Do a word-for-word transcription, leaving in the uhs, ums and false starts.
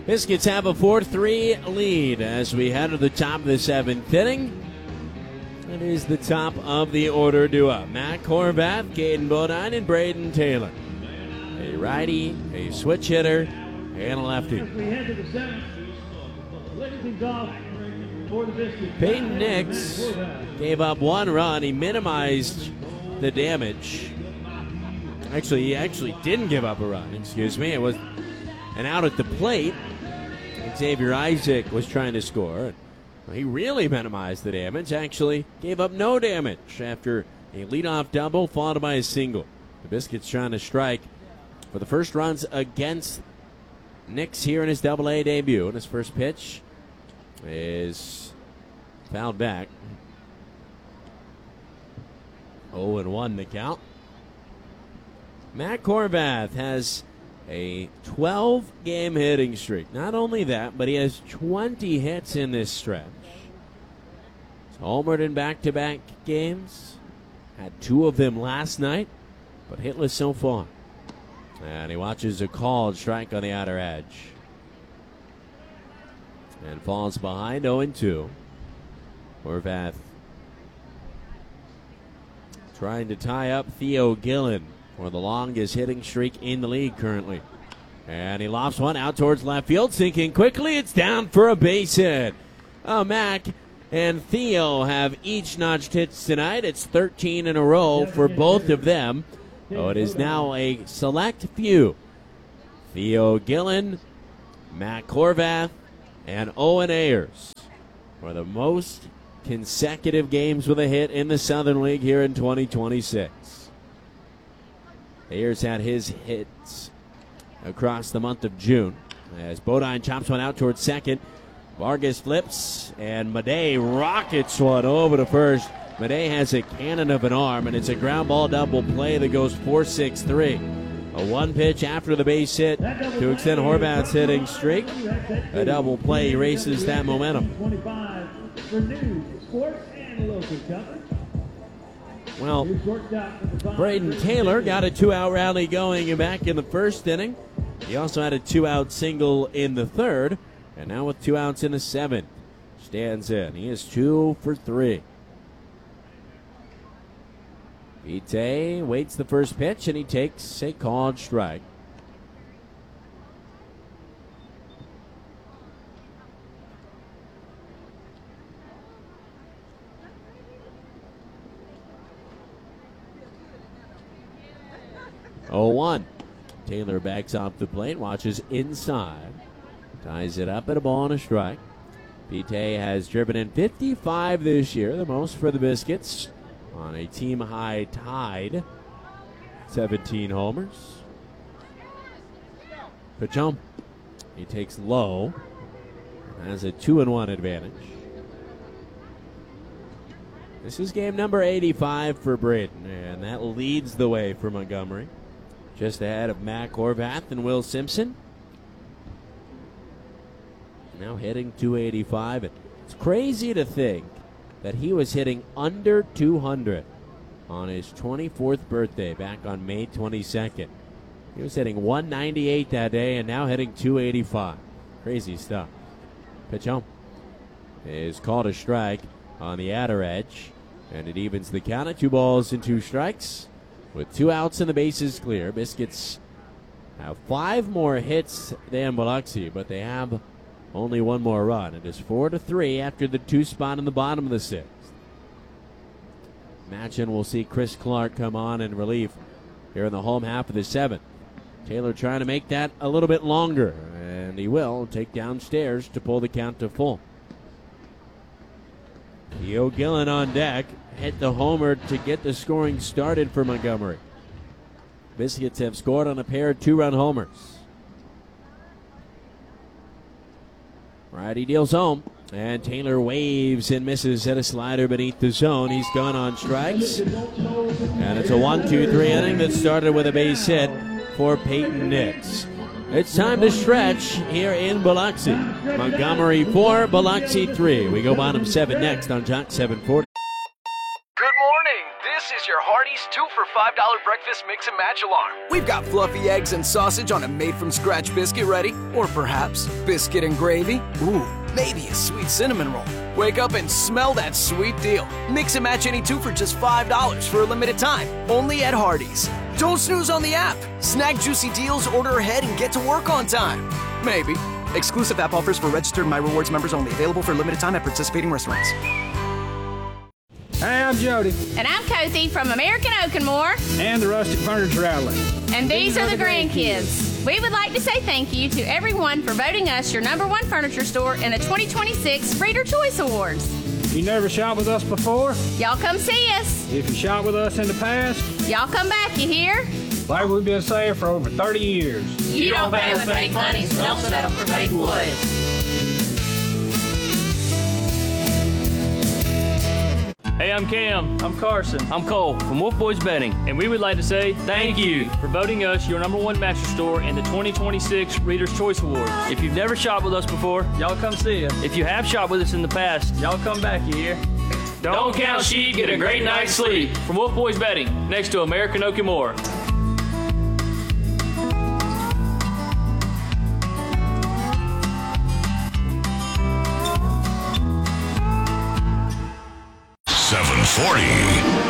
Biscuits have a four three lead as we head to the top of the seventh inning. It is the top of the order due up. Matt Horvath, Caden Bodine, and Braden Taylor. A righty, a switch hitter, and a lefty. We head to the seventh. Leading off for the Biscuits. Peyton Nix gave up one run. He minimized the damage. Actually, he actually didn't give up a run. Excuse me. It was an out at the plate. Xavier Isaac was trying to score. He really minimized the damage. Actually gave up no damage after a leadoff double followed by a single. The Biscuits trying to strike for the first runs against Nix here in his double A debut. And his first pitch is fouled back. oh and one the count. Matt Horvath has a twelve-game hitting streak. Not only that, but he has twenty hits in this stretch. He's homered in back-to-back games. Had two of them last night, but hitless so far. And he watches a called strike on the outer edge. And falls behind oh and two. Horvath trying to tie up Theo Gillen for the longest hitting streak in the league currently. And he lofts one out towards left field, sinking quickly. It's down for a base hit. Oh, Mac and Theo have each notched hits tonight. It's thirteen in a row for both of them. Oh, it is now a select few. Theo Gillen, Matt Horvath, and Owen Ayers for the most consecutive games with a hit in the Southern League here in twenty twenty-six. Ayers had his hits across the month of June as Bodine chops one out towards second. Vargas flips, and Madej rockets one over to first. Madej has a cannon of an arm, and it's a ground ball double play that goes four six three. A one pitch after the base hit to extend Horvath's hitting streak. A double play erases that momentum. twenty-five for news, sports, and local coverage. Well, Braden Taylor got a two-out rally going back in the first inning. He also had a two-out single in the third. And now with two outs in the seventh, stands in. He is two for three. Vite waits the first pitch, and he takes a called strike. oh one. Taylor backs off the plate, watches inside. Ties it up at a ball and a strike. Vite has driven in fifty-five this year, the most for the Biscuits, on a team-high tied seventeen homers. Pitch home. He takes low. Has a two and one advantage. This is game number eighty-five for Braden, and that leads the way for Montgomery. Just ahead of Matt Horvath and Will Simpson. Now hitting two eighty-five. It's crazy to think that he was hitting under two hundred on his twenty-fourth birthday back on May twenty-second. He was hitting one ninety-eight that day and now hitting two eighty-five. Crazy stuff. Pitch home is called a strike on the outer edge, and it evens the count at two balls and two strikes. With two outs and the bases clear, Biscuits have five more hits than Biloxi, but they have only one more run. It is four to three after the two spot in the bottom of the sixth. Imagine we'll see Chris Clark come on in relief here in the home half of the seventh. Taylor trying to make that a little bit longer, and he will take downstairs to pull the count to full. Theo Gillen on deck, hit the homer to get the scoring started for Montgomery. Biscuits have scored on a pair of two-run homers. Righty deals home, and Taylor waves and misses at a slider beneath the zone. He's gone on strikes, and it's a one two three inning that started with a base hit for Peyton Nix. It's time to stretch here in Biloxi. Montgomery four, Biloxi three. We go bottom seven next on Jock seven forty. Good morning. This is your hearty Hardee's two for five dollar breakfast mix and match alarm. We've got fluffy eggs and sausage on a made-from-scratch biscuit ready. Or perhaps biscuit and gravy. Ooh, maybe a sweet cinnamon roll. Wake up and smell that sweet deal. Mix and match any two for just five dollars for a limited time. Only at Hardee's. Don't snooze on the app. Snag juicy deals, order ahead, and get to work on time. Maybe. Exclusive app offers for registered My Rewards members only. Available for a limited time at participating restaurants. Hey, I'm Jody. And I'm Cozy from American Oak and More. And the Rustic Furniture Outlet. And these, these are, are the grandkids. grandkids. We would like to say thank you to everyone for voting us your number one furniture store in the twenty twenty-six Reader Choice Awards. You never shopped with us before? Y'all come see us. If you shopped with us in the past? Y'all come back, you hear? Like we've been saying for over thirty years. You, you don't pay with fake money, so don't settle for fake wood. Hey, I'm Cam. I'm Carson. I'm Cole from Wolf Boys Betting, and we would like to say thank you for voting us your number one mattress store in the twenty twenty-six Reader's Choice Awards. If you've never shopped with us before, y'all come see us. If you have shopped with us in the past, y'all come back, you hear? Don't, Don't count sheep, get a great night's sleep. From Wolf Boys Betting, next to American Oak and More. seven forty.